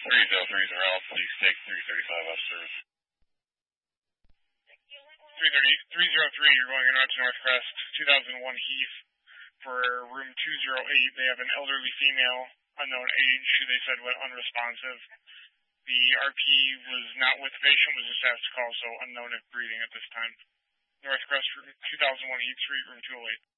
3030 please take 335 off service. 303, you're going in out to Northcrest, 2001 Heath for room 208. They have an elderly female, unknown age, who they said went unresponsive. The RP was not with the patient, was just asked to call, so unknown if breathing at this time. Northcrest, 2001 Heath Street, room 208.